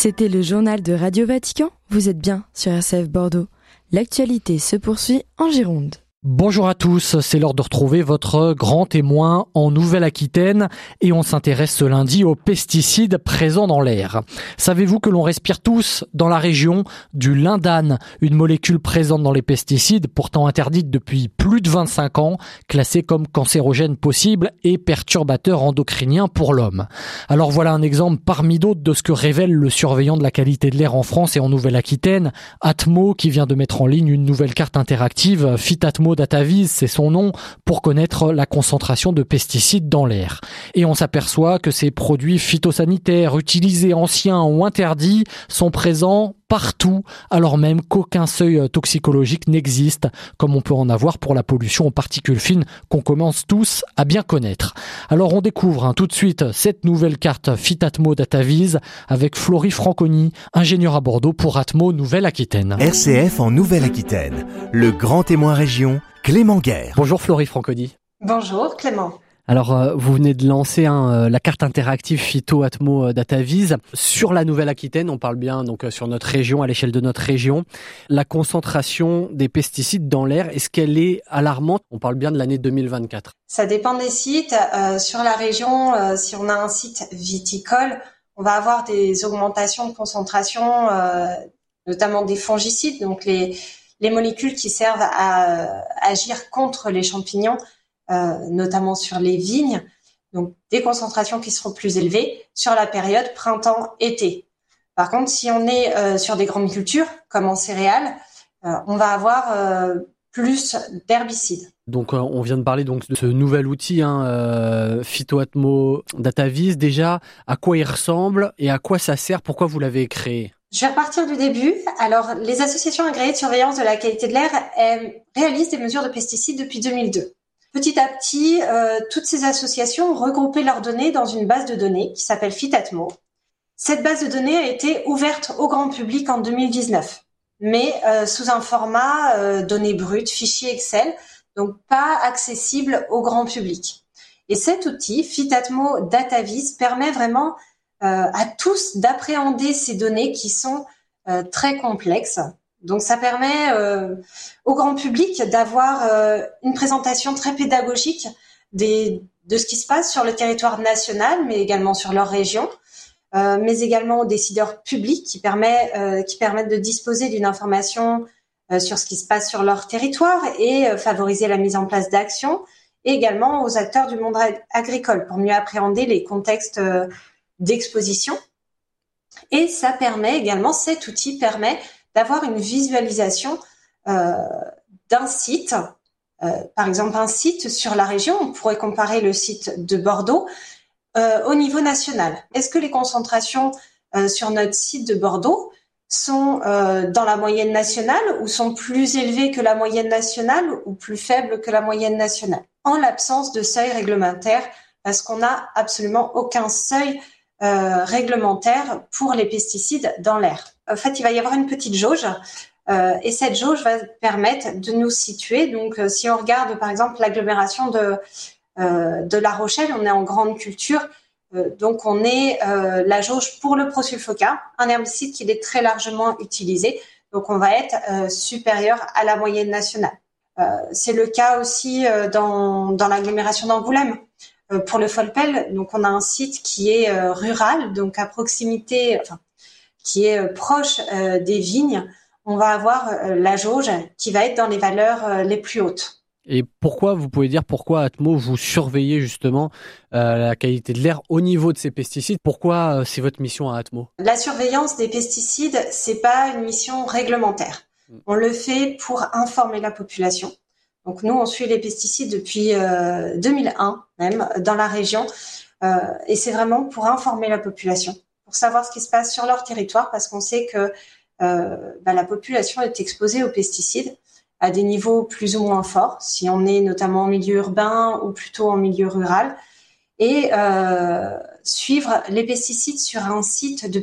C'était le journal de Radio Vatican. Vous êtes bien sur RCF Bordeaux. L'actualité se poursuit en Gironde. Bonjour à tous, c'est l'heure de retrouver votre grand témoin en Nouvelle-Aquitaine et on s'intéresse ce lundi aux pesticides présents dans l'air. Savez-vous que l'on respire tous dans la région du lindane, une molécule présente dans les pesticides, pourtant interdite depuis plus de 25 ans, classée comme cancérogène possible et perturbateur endocrinien pour l'homme. Alors voilà un exemple parmi d'autres de ce que révèle le surveillant de la qualité de l'air en France et en Nouvelle-Aquitaine, Atmo, qui vient de mettre en ligne une nouvelle carte interactive, Fitatmo Dataviz, c'est son nom, pour connaître la concentration de pesticides dans l'air. Et on s'aperçoit que ces produits phytosanitaires utilisés, anciens ou interdits sont présents partout, alors même qu'aucun seuil toxicologique n'existe, comme on peut en avoir pour la pollution aux particules fines qu'on commence tous à bien connaître. Alors on découvre tout de suite cette nouvelle carte Fitatmo Dataviz avec Florie Franconi, ingénieure à Bordeaux pour Atmo Nouvelle-Aquitaine. RCF en Nouvelle-Aquitaine, le grand témoin région, Clément Guerre. Bonjour Florie Franconi. Bonjour Clément. Alors, vous venez de lancer la carte interactive Phyto Atmo Dataviz sur la Nouvelle-Aquitaine. On parle bien donc sur notre région, à l'échelle de notre région. La concentration des pesticides dans l'air, est-ce qu'elle est alarmante? On parle bien de l'année 2024. Ça dépend des sites. Sur la région, si on a un site viticole, on va avoir des augmentations de concentration, notamment des fongicides, donc les molécules qui servent à agir contre les champignons. Notamment sur les vignes, donc des concentrations qui seront plus élevées sur la période printemps-été. Par contre, si on est sur des grandes cultures, comme en céréales, on va avoir plus d'herbicides. Donc on vient de parler donc de ce nouvel outil, Phyto Atmo Dataviz. Déjà, à quoi il ressemble et à quoi ça sert? Pourquoi vous l'avez créé? Je vais repartir du début. Alors, les associations agréées de surveillance de la qualité de l'air réalisent des mesures de pesticides depuis 2002. Petit à petit, toutes ces associations ont regroupé leurs données dans une base de données qui s'appelle Fitatmo. Cette base de données a été ouverte au grand public en 2019, mais sous un format données brutes, fichier Excel, donc pas accessible au grand public. Et cet outil, Fitatmo Dataviz, permet vraiment à tous d'appréhender ces données qui sont très complexes. Donc ça permet au grand public d'avoir une présentation très pédagogique de ce qui se passe sur le territoire national, mais également sur leur région, mais également aux décideurs publics qui permettent de disposer d'une information sur ce qui se passe sur leur territoire et favoriser la mise en place d'actions, et également aux acteurs du monde agricole pour mieux appréhender les contextes d'exposition. Et ça permet également, cet outil permet d'avoir une visualisation d'un site, par exemple un site sur la région. On pourrait comparer le site de Bordeaux au niveau national. Est-ce que les concentrations sur notre site de Bordeaux sont dans la moyenne nationale ou sont plus élevées que la moyenne nationale ou plus faibles que la moyenne nationale? En l'absence de seuil réglementaire, parce qu'on n'a absolument aucun seuil réglementaire pour les pesticides dans l'air. En fait, il va y avoir une petite jauge et cette jauge va permettre de nous situer. Donc, si on regarde par exemple l'agglomération de La Rochelle, on est en grande culture. Donc, on est la jauge pour le prosulfoca, un herbicide qui est très largement utilisé. Donc, on va être supérieur à la moyenne nationale. C'est le cas aussi dans l'agglomération d'Angoulême. Pour le Folpel, donc on a un site qui est rural, donc à proximité, qui est proche des vignes. On va avoir la jauge qui va être dans les valeurs les plus hautes. Et vous pouvez dire pourquoi Atmo, vous surveillez justement la qualité de l'air au niveau de ces pesticides? Pourquoi c'est votre mission à Atmo? La surveillance des pesticides, c'est pas une mission réglementaire. On le fait pour informer la population. Donc nous, on suit les pesticides depuis 2001 même dans la région et c'est vraiment pour informer la population, pour savoir ce qui se passe sur leur territoire parce qu'on sait que la population est exposée aux pesticides à des niveaux plus ou moins forts, si on est notamment en milieu urbain ou plutôt en milieu rural. Et suivre les pesticides sur un site de